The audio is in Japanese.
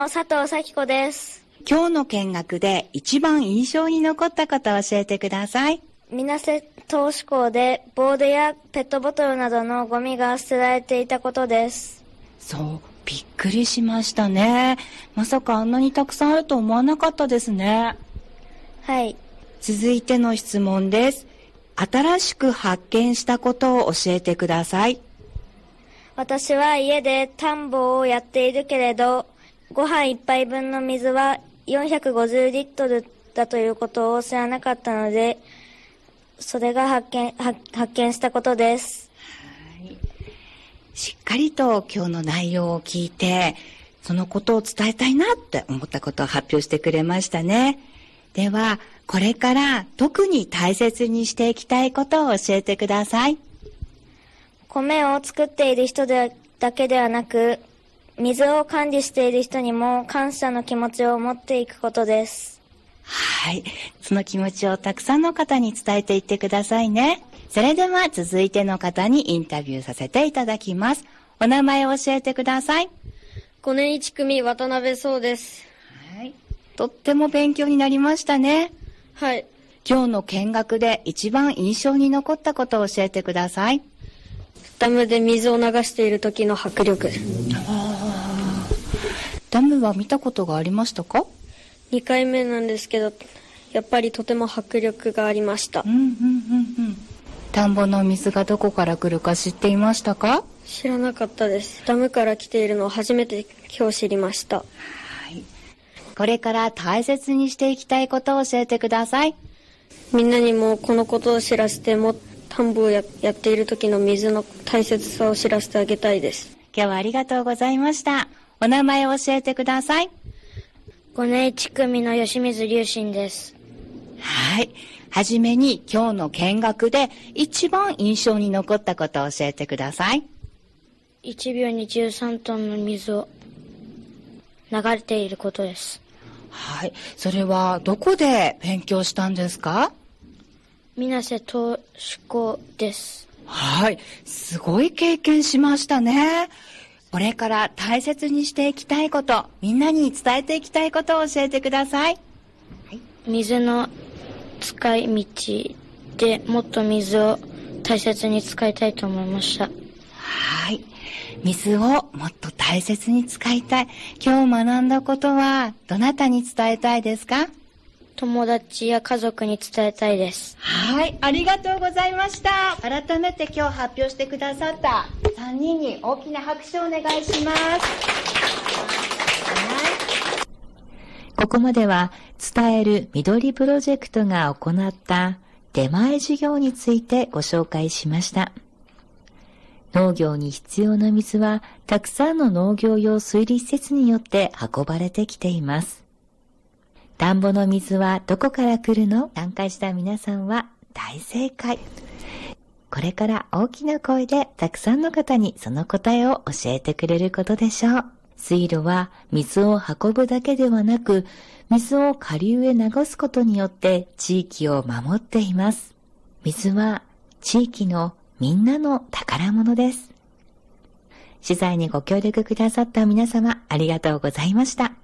佐藤咲子です。 今日の見学で一番印象に残ったことを教えてください。 水瀬投手港でボードやペットボトルなどのゴミが捨てられていたことです。 そう、びっくりしましたね。まさかあんなにたくさんあると思わなかったですね。 はい。 続いての質問です。新しく発見したことを教えてください。 私は家で田んぼをやっているけれど、ご飯一杯分の水は450リットルだということを知らなかったので、それが発見したことです。 はい。しっかりと今日の内容を聞いて、そのことを伝えたいなって思ったことを発表してくれましたね。では、これから特に大切にしていきたいことを教えてください。 米を作っている人だけではなく、水を管理している人にも感謝の気持ちを持っていくことです。 はい。その気持ちをたくさんの方に伝えていってくださいね。それでは続いての方にインタビューさせていただきます。お名前を教えてください。 5年1組渡辺壮です。 はい。とっても勉強になりましたね。 はい。 今日の見学で一番印象に残ったことを教えてください。 ダムで水を流している時の迫力。 ダムは見たことがありましたか ？2回目なんですけど、やっぱりとても迫力がありました。 田んぼの水がどこから来るか知っていましたか？ 知らなかったです。ダムから来ているのを初めて今日知りました。 はい。これから大切にしていきたいことを教えてください。 みんなにもこのことを知らせて、田んぼをやっている時の水の大切さを知らせてあげたいです。 今日はありがとうございました。お名前を教えてください。 5年1組の吉水隆信です。 はい。はじめに今日の見学で一番印象に残ったことを教えてください。 1秒に13トンの水を流れていることです。 はい。それはどこで勉強したんですか？ 水瀬投手港です。 はい。すごい経験しましたね。これから大切にしていきたいこと、みんなに伝えていきたいことを教えてください。 はい、水の使い道でもっと水を大切に使いたいと思いました。 はい。水をもっと大切に使いたい。今日学んだことはどなたに伝えたいですか？ 友達や家族に伝えたいです。 はい、ありがとうございました。改めて今日発表してくださった3人に大きな拍手をお願いします。はい、ここまでは伝える緑プロジェクトが行った出前授業についてご紹介しました。農業に必要な水はたくさんの農業用水利施設によって運ばれてきています。田んぼの水はどこから来るの？参加した皆さんは大正解。これから大きな声でたくさんの方にその答えを教えてくれることでしょう。水路は水を運ぶだけではなく、水を下流へ流すことによって地域を守っています。水は地域のみんなの宝物です。取材にご協力くださった皆様ありがとうございました。